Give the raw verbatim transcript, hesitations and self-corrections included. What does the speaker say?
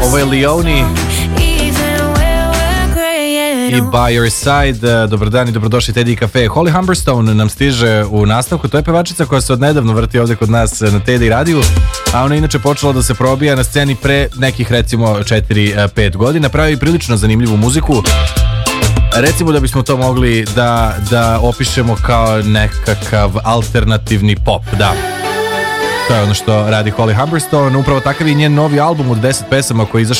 Ovo je Leoni i By Your Side. Dobar dan i dobrodošli Teddy Cafe. Holly Humberstone nam stiže u nastavku. To je pevačica koja se odnedavno vrti ovdje kod nas na Teddy radiju, a ona inače počela da se probija na sceni pre nekih recimo četiri pet godina. Pravi prilično zanimljivu muziku. Recimo da bismo to mogli da, da opišemo kao nekakav alternativni pop, da. To je ono što radi Holly Humberstone. Upravo takav je njen novi album od deset pesama koji je izašao